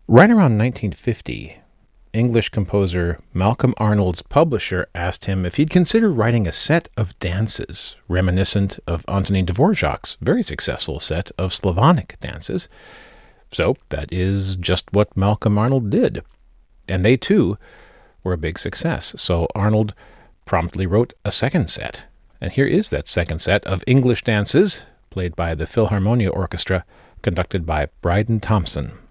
Right around 1950, English composer Malcolm Arnold's publisher asked him if he'd consider writing a set of dances reminiscent of Antonin Dvorak's very successful set of Slavonic dances. So that is just what Malcolm Arnold did. And they, too, were a big success. So Arnold promptly wrote a second set. And here is that second set of English dances, played by the Philharmonia Orchestra, conducted by Bryden Thompson.